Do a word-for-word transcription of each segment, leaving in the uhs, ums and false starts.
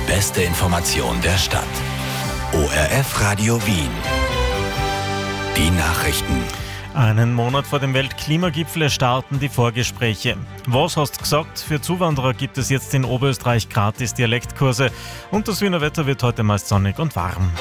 beste Information der Stadt. O R F Radio Wien. Die Nachrichten. Einen Monat vor dem Weltklimagipfel starten die Vorgespräche. Was hast du gesagt? Für Zuwanderer gibt es jetzt in Oberösterreich gratis Dialektkurse und das Wiener Wetter wird heute meist sonnig und warm.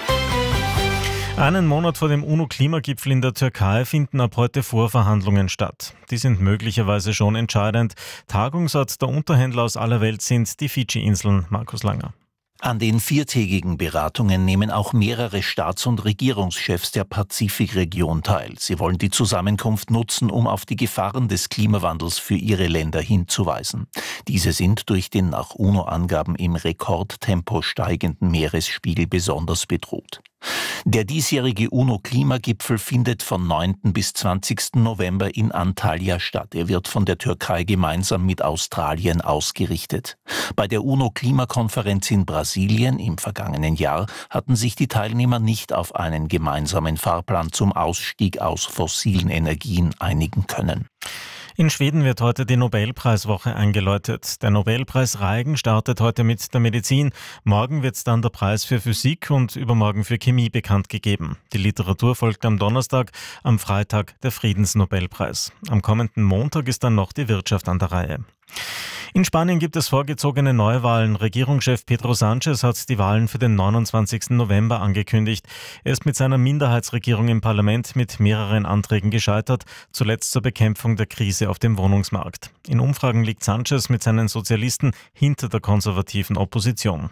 Einen Monat vor dem UNO-Klimagipfel in der Türkei finden ab heute Vorverhandlungen statt. Die sind möglicherweise schon entscheidend. Tagungsort der Unterhändler aus aller Welt sind die Fidschi-Inseln. Markus Langer. An den viertägigen Beratungen nehmen auch mehrere Staats- und Regierungschefs der Pazifikregion teil. Sie wollen die Zusammenkunft nutzen, um auf die Gefahren des Klimawandels für ihre Länder hinzuweisen. Diese sind durch den nach UNO-Angaben im Rekordtempo steigenden Meeresspiegel besonders bedroht. Der diesjährige UNO-Klimagipfel findet von neunten bis zwanzigsten November in Antalya statt. Er wird von der Türkei gemeinsam mit Australien ausgerichtet. Bei der UNO-Klimakonferenz in Brasilien im vergangenen Jahr hatten sich die Teilnehmer nicht auf einen gemeinsamen Fahrplan zum Ausstieg aus fossilen Energien einigen können. In Schweden wird heute die Nobelpreiswoche eingeläutet. Der Nobelpreis Reigen startet heute mit der Medizin. Morgen wird dann der Preis für Physik und übermorgen für Chemie bekannt gegeben. Die Literatur folgt am Donnerstag, am Freitag der Friedensnobelpreis. Am kommenden Montag ist dann noch die Wirtschaft an der Reihe. In Spanien gibt es vorgezogene Neuwahlen. Regierungschef Pedro Sánchez hat die Wahlen für den neunundzwanzigsten November angekündigt. Er ist mit seiner Minderheitsregierung im Parlament mit mehreren Anträgen gescheitert, zuletzt zur Bekämpfung der Krise auf dem Wohnungsmarkt. In Umfragen liegt Sánchez mit seinen Sozialisten hinter der konservativen Opposition.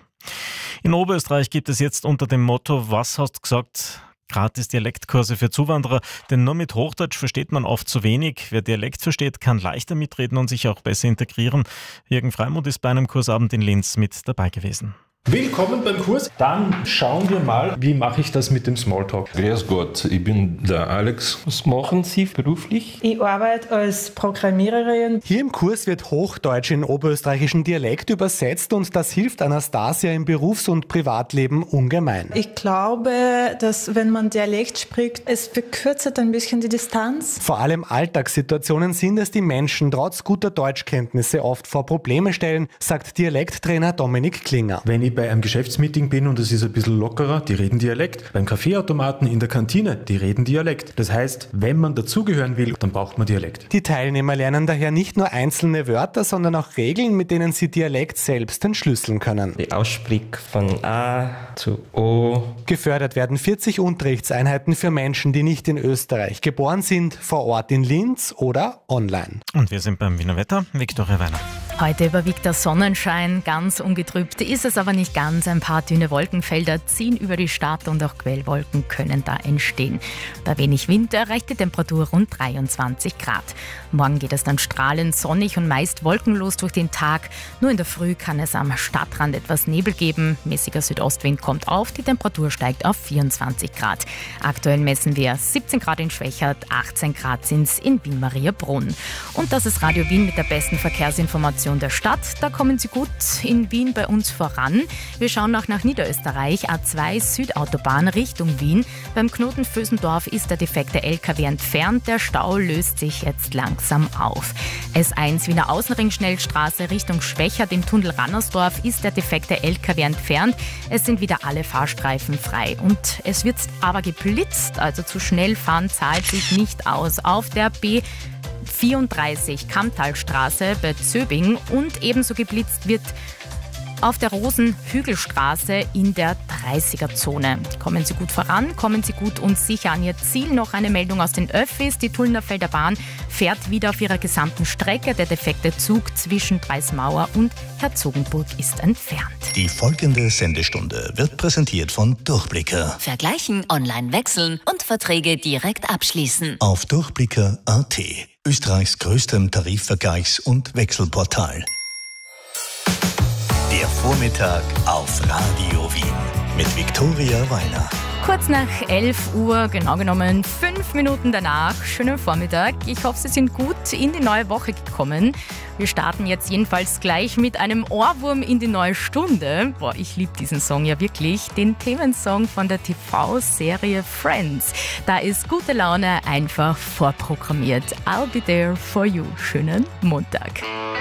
In Oberösterreich gibt es jetzt unter dem Motto „Was hast du gesagt?" gratis Dialektkurse für Zuwanderer, denn nur mit Hochdeutsch versteht man oft zu wenig. Wer Dialekt versteht, kann leichter mitreden und sich auch besser integrieren. Jürgen Freimuth ist bei einem Kursabend in Linz mit dabei gewesen. Willkommen beim Kurs. Dann schauen wir mal, wie mache ich das mit dem Smalltalk. Grüß Gott, ich bin der Alex. Was machen Sie beruflich? Ich arbeite als Programmiererin. Hier im Kurs wird Hochdeutsch in oberösterreichischen Dialekt übersetzt und das hilft Anastasia im Berufs- und Privatleben ungemein. Ich glaube, dass wenn man Dialekt spricht, es verkürzt ein bisschen die Distanz. Vor allem Alltagssituationen sind es, die Menschen trotz guter Deutschkenntnisse oft vor Probleme stellen, sagt Dialekttrainer Dominik Klinger. Wenn ich bei einem Geschäftsmeeting bin und es ist ein bisschen lockerer, die reden Dialekt. Beim Kaffeeautomaten in der Kantine, die reden Dialekt. Das heißt, wenn man dazugehören will, dann braucht man Dialekt. Die Teilnehmer lernen daher nicht nur einzelne Wörter, sondern auch Regeln, mit denen sie Dialekt selbst entschlüsseln können. Der Aussprich von A zu O. Gefördert werden vierzig Unterrichtseinheiten für Menschen, die nicht in Österreich geboren sind, vor Ort in Linz oder online. Und wir sind beim Wiener Wetter. Viktoria Weiner. Heute überwiegt der Sonnenschein, ganz ungetrübt ist es aber nicht ganz. Ein paar dünne Wolkenfelder ziehen über die Stadt und auch Quellwolken können da entstehen. Bei wenig Wind erreicht die Temperatur rund dreiundzwanzig Grad. Morgen geht es dann strahlend sonnig und meist wolkenlos durch den Tag. Nur in der Früh kann es am Stadtrand etwas Nebel geben. Mäßiger Südostwind kommt auf, die Temperatur steigt auf vierundzwanzig Grad. Aktuell messen wir siebzehn Grad in Schwächert, achtzehn Grad sind es in Wien-Mariabrunn. Und das ist Radio Wien mit der besten Verkehrsinformation der Stadt. Da kommen Sie gut in Wien bei uns voran. Wir schauen auch nach Niederösterreich, A zwei Südautobahn Richtung Wien. Beim Knoten Vösendorf ist der defekte L K W entfernt. Der Stau löst sich jetzt langsam auf. S eins Wiener Außenring-Schnellstraße Richtung Schwächert im Tunnel Rannersdorf ist der defekte L K W entfernt. Es sind wieder alle Fahrstreifen frei. Und es wird aber geblitzt, also zu schnell fahren zahlt sich nicht aus. Auf der B vierunddreißig Kammtalstraße bei Zöbing und ebenso geblitzt wird auf der Rosenhügelstraße in der dreißiger-Zone. Kommen Sie gut voran, kommen Sie gut und sicher an Ihr Ziel. Noch eine Meldung aus den Öffis. Die Tullnerfelder Bahn fährt wieder auf ihrer gesamten Strecke. Der defekte Zug zwischen Breismauer und Herzogenburg ist entfernt. Die folgende Sendestunde wird präsentiert von Durchblicker. Vergleichen, online wechseln und Verträge direkt abschließen. Auf durchblicker punkt a t, Österreichs größtem Tarifvergleichs- und Wechselportal. Der Vormittag auf Radio Wien mit Viktoria Weiner. Kurz nach elf Uhr, genau genommen fünf Minuten danach. Schönen Vormittag. Ich hoffe, Sie sind gut in die neue Woche gekommen. Wir starten jetzt jedenfalls gleich mit einem Ohrwurm in die neue Stunde. Boah, ich liebe diesen Song ja wirklich. Den Themensong von der T V-Serie Friends. Da ist gute Laune einfach vorprogrammiert. I'll be there for you. Schönen Montag.